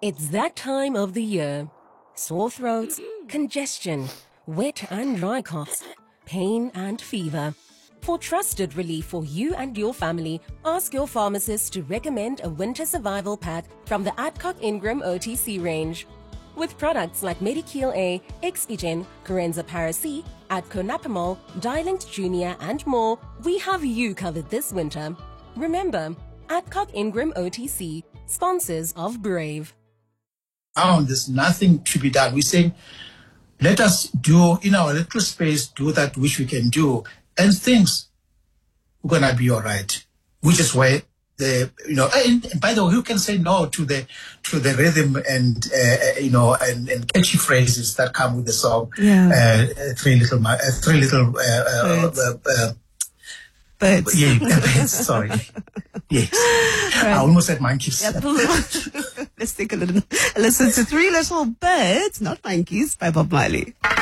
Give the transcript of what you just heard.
It's that time of the year. Sore throats, congestion, wet and dry coughs, pain and fever. For trusted relief for you and your family, ask your pharmacist to recommend a winter survival pack from the Adcock Ingram OTC range. With products like Medikil A, Expigen, Corenza Para-C, Adconapamol, Dilinct Junior and more, we have you covered this winter. Remember, Adcock Ingram OTC, sponsors of Brave. There's nothing to be done. We're saying, let us do, in our little space, do that which we can do. And things are going to be all right. Which is why and by the way, who can say no to the rhythm and, and catchy phrases that come with the song? Yeah. Three little Birds. Yeah, birds, sorry. Yes. Right. I almost said monkeys. Yep. Let's take a listen to Three Little Birds, not Monkeys, by Bob Marley.